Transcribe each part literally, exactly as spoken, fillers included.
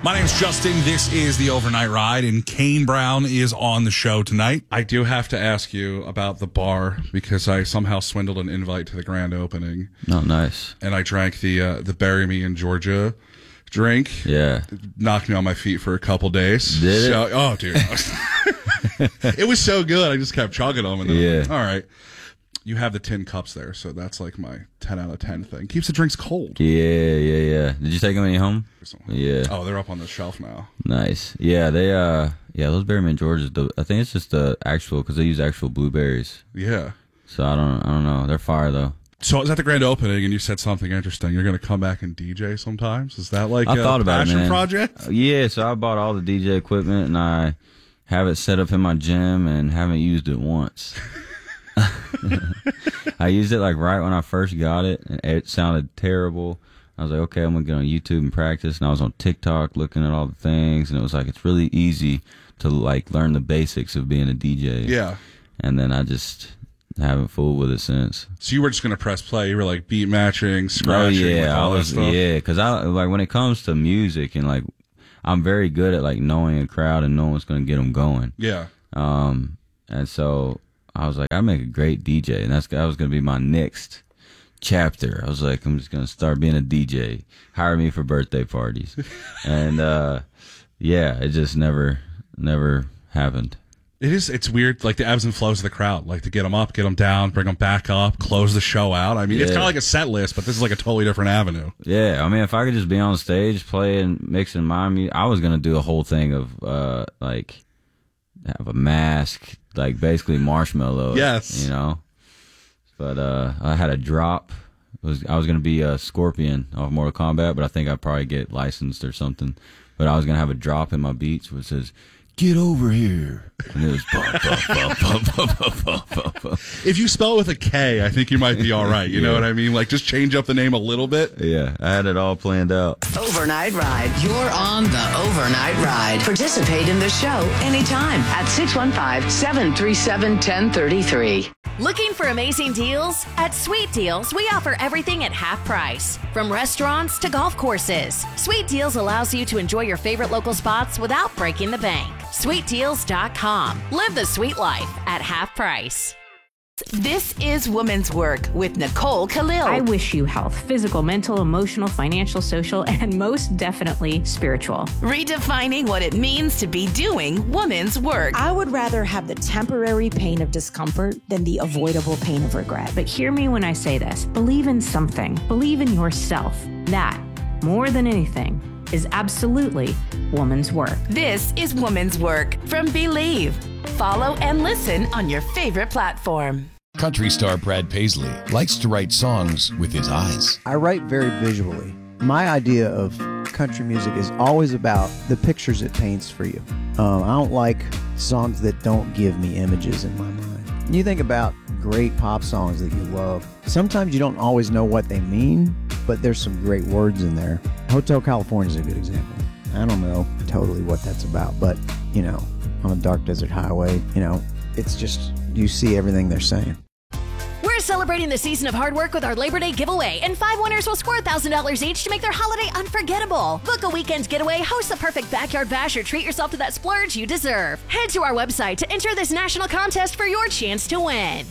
My name's Justin. This is the Overnight Ride, and Kane Brown is on the show tonight. I do have to ask you about the bar because I somehow swindled an invite to the grand opening. Oh, nice. And I drank the uh, the Bury Me in Georgia drink. Yeah. Knocked me on my feet for a couple days. Did so, it? Oh, dude. It was so good. I just kept chugging them. And then Yeah. I'm like, all right. You have the tin cups there, so that's like my ten out of ten thing. Keeps the drinks cold. Yeah, yeah, yeah. Did you take them any home? Yeah. Oh, they're up on the shelf now. Nice. Yeah, they, uh, yeah, those Bury Me in Georgia, I think it's just the actual, because they use actual blueberries. Yeah. So I don't, I don't know. They're fire, though. So I was at the grand opening, and you said something interesting. You're going to come back and D J sometimes? Is that like I a thought about passion it, man. project? Yeah, so I bought all the D J equipment, and I have it set up in my gym and haven't used it once. I used it like right when I first got it, and it sounded terrible. I was like, okay, I'm gonna get on YouTube and practice. And I was on TikTok looking at all the things, and it was like it's really easy to like learn the basics of being a D J. Yeah. And then I just haven't fooled with it since. So you were just gonna press play. You were like beat matching, Oh scratching, like yeah, I all that was stuff. yeah, because I like when it comes to music and like I'm very good at like knowing a crowd and knowing what's gonna get them going. Yeah. Um, and so I was like, I make a great D J, and that's that was gonna be my next chapter. I was like, I'm just gonna start being a D J. Hire me for birthday parties, and uh, yeah, it just never, never happened. It is. It's weird, like the ebbs and flows of the crowd, like to get them up, get them down, bring them back up, close the show out. I mean, it's Yeah. kind of like a set list, but this is like a totally different avenue. Yeah, I mean, if I could just be on stage playing, mixing my music, I was gonna do a whole thing of uh, like have a mask, like basically marshmallows. Yes. You know. But uh, I had a drop. It was I was gonna be a Scorpion off Mortal Kombat, but I think I'd probably get licensed or something. But I was gonna have a drop in my beats where it says, "Get over here," and it was bum, bum, bum, bum, bum, bum, bum, bum, bum. If you spell it with a K, I think you might be all right. You know Yeah. what I mean? Like just change up the name a little bit. Yeah, I had it all planned out. Overnight Ride. You're on the Overnight Ride. Participate in the show anytime at six one five, seven three seven, one zero three three. Looking for amazing deals? At Sweet Deals, we offer everything at half price. From restaurants to golf courses, Sweet Deals allows you to enjoy your favorite local spots without breaking the bank. sweet deals dot com. Live the sweet life at half price. This is Woman's Work with Nicole Khalil. I wish you health, physical, mental, emotional, financial, social, and most definitely spiritual. Redefining what it means to be doing woman's work. I would rather have the temporary pain of discomfort than the avoidable pain of regret. But hear me when I say this. Believe in something. Believe in yourself. That, more than anything, is absolutely woman's work. This is Woman's Work from Believe. Follow and listen on your favorite platform. Country star Brad Paisley likes to write songs with his eyes. I write very visually. My idea of country music is always about the pictures it paints for you. Um, I don't like songs that don't give me images in my mind. You think about great pop songs that you love. Sometimes you don't always know what they mean, but there's some great words in there. Hotel California is a good example. I don't know totally what that's about, but, you know, on a dark desert highway, you know, it's just, you see everything they're saying. We're celebrating the season of hard work with our Labor Day giveaway, and five winners will score one thousand dollars each to make their holiday unforgettable. Book a weekend getaway, host the perfect backyard bash, or treat yourself to that splurge you deserve. Head to our website to enter this national contest for your chance to win.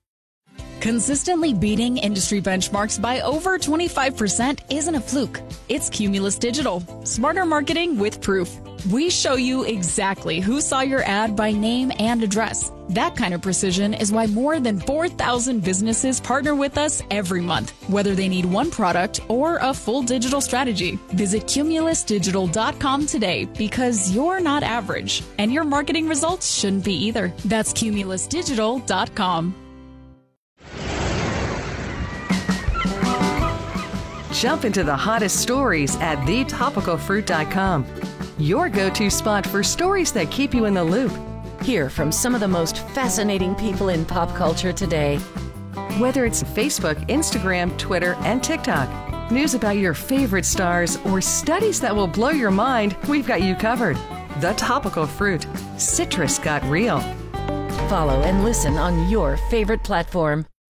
Consistently beating industry benchmarks by over twenty-five percent isn't a fluke. It's Cumulus Digital. Smarter marketing with proof. We show you exactly who saw your ad by name and address. That kind of precision is why more than four thousand businesses partner with us every month, whether they need one product or a full digital strategy. Visit cumulus digital dot com today because you're not average, and your marketing results shouldn't be either. That's cumulus digital dot com. Jump into the hottest stories at the topical fruit dot com. Your go-to spot for stories that keep you in the loop. Hear from some of the most fascinating people in pop culture today. Whether it's Facebook, Instagram, Twitter, and TikTok, news about your favorite stars, or studies that will blow your mind, we've got you covered. The Topical Fruit. Citrus got real. Follow and listen on your favorite platform.